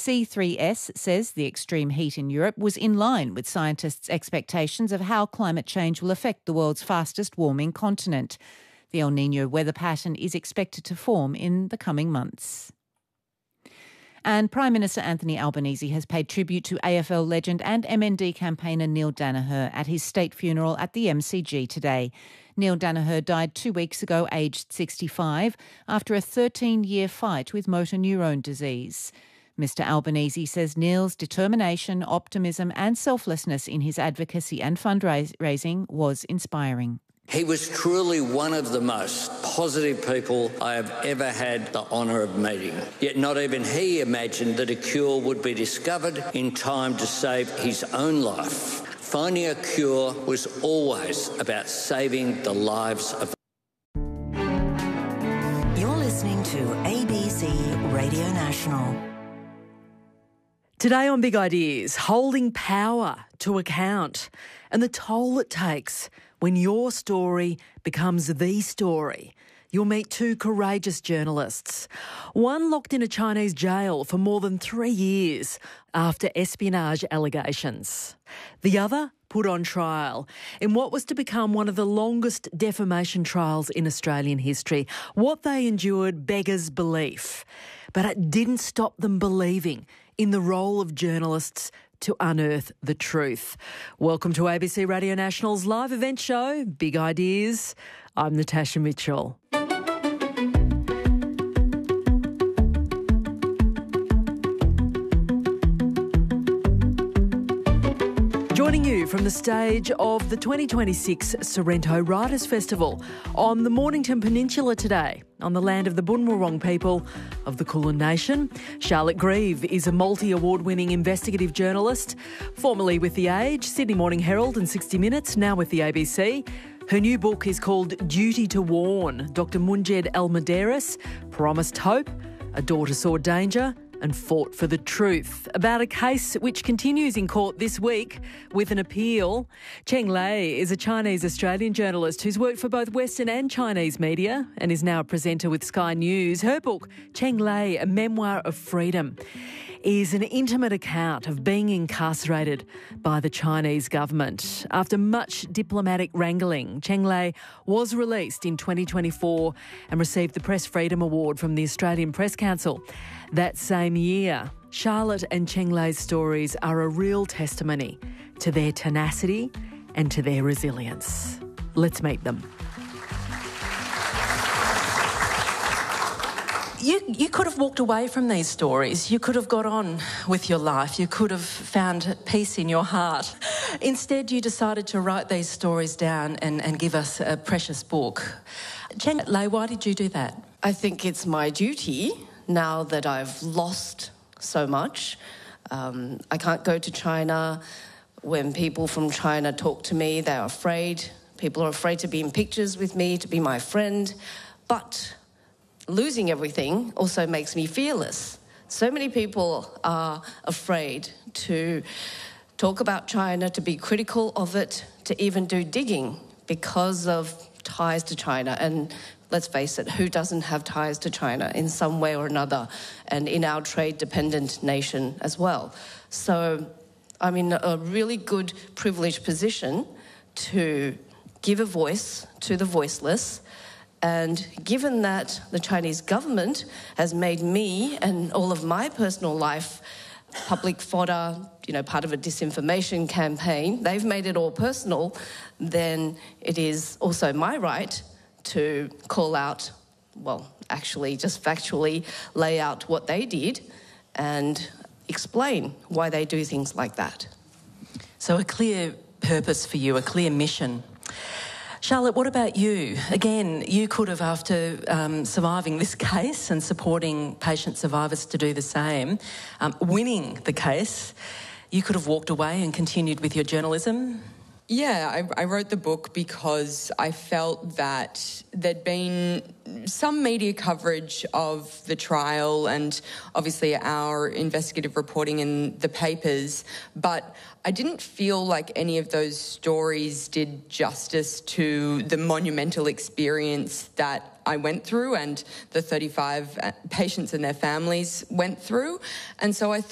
C3S says the extreme heat in Europe was in line with scientists' expectations of how climate change will affect the world's fastest warming continent. The El Niño weather pattern is expected to form in the coming months. And Prime Minister Anthony Albanese has paid tribute to AFL legend and MND campaigner Neil Daniher at his state funeral at the MCG today. Neil Daniher died 2 weeks ago, aged 65, after a 13-year fight with motor neurone disease. Mr Albanese says Neil's determination, optimism and selflessness in his advocacy and fundraising was inspiring. He was truly one of the most positive people I have ever had the honour of meeting. Yet not even he imagined that a cure would be discovered in time to save his own life. Finding a cure was always about saving the lives of. You're listening to ABC Radio National. Today on Big Ideas, holding power to account and the toll it takes when your story becomes the story. You'll meet two courageous journalists. One locked in a Chinese jail for more than 3 years after espionage allegations. The other put on trial in what was to become one of the longest defamation trials in Australian history. What they endured beggars belief. But it didn't stop them believing in the role of journalists to unearth the truth. Welcome to ABC Radio National's live event show, Big Ideas. I'm Natasha Mitchell. Joining you from the stage of the 2026 Sorrento Writers' Festival on the Mornington Peninsula today, on the land of the Bunwurrung people of the Kulin Nation. Charlotte Grieve is a multi-award-winning investigative journalist, formerly with The Age, Sydney Morning Herald and 60 Minutes, now with the ABC. Her new book is called Duty to Warn. Dr Munjed Al-Muderis promised hope, a daughter saw danger and fought for the truth, about a case which continues in court this week with an appeal. Cheng Lei is a Chinese-Australian journalist who's worked for both Western and Chinese media and is now a presenter with Sky News. Her book, Cheng Lei, A Memoir of Freedom, is an intimate account of being incarcerated by the Chinese government. After much diplomatic wrangling, Cheng Lei was released in 2024 and received the Press Freedom Award from the Australian Press Council that same year. Charlotte and Cheng Lei's stories are a real testimony to their tenacity and to their resilience. Let's meet them. You could have walked away from these stories. You could have got on with your life. You could have found peace in your heart. Instead, you decided to write these stories down and give us a precious book. Cheng Lei, why did you do that? I think it's my duty now that I've lost so much. I can't go to China. When people from China talk to me, they're afraid. People are afraid to be in pictures with me, to be my friend. But losing everything also makes me fearless. So many people are afraid to talk about China, to be critical of it, to even do digging because of ties to China. And let's face it, who doesn't have ties to China in some way or another, and in our trade-dependent nation as well? So I'm in a really good, privileged position to give a voice to the voiceless. And given that the Chinese government has made me and all of my personal life public fodder, part of a disinformation campaign, they've made it all personal, then it is also my right to call out, actually just factually lay out what they did and explain why they do things like that. So a clear purpose for you, a clear mission. Charlotte, what about you? Again, you could have, after surviving this case and supporting patient survivors to do the same, winning the case, you could have walked away and continued with your journalism. Yeah, I wrote the book because I felt that there'd been some media coverage of the trial and obviously our investigative reporting in the papers, but I didn't feel like any of those stories did justice to the monumental experience that I went through and the 35 patients and their families went through. And so I